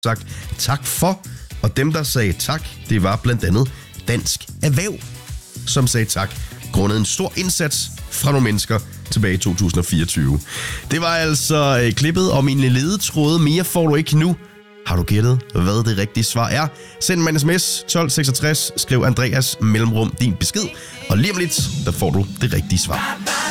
sagt tak for. Og dem, der sagde tak, det var blandt andet Dansk Erhverv, som sagde tak grundet en stor indsats fra nogle mennesker tilbage i 2024. Det var altså klippet om en ledetråd. Mere får du ikke nu. Har du gættet, hvad det rigtige svar er? Send mig en sms 1266, skriv Andreas mellemrum din besked, og lige om lidt, der får du det rigtige svar.